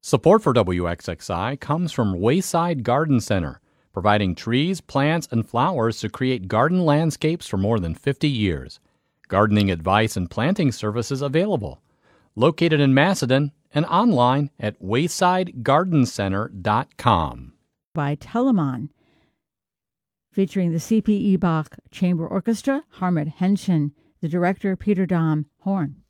Support for WXXI comes from Wayside Garden Center, providing trees, plants, and flowers to create garden landscapes for more than 50 years. Gardening advice and planting services available. Located in Macedon and online at waysidegardencenter.com. By Telemann, featuring the C.P.E. Bach Chamber Orchestra, Harmut Henschen, the director Peter Dahm, horn.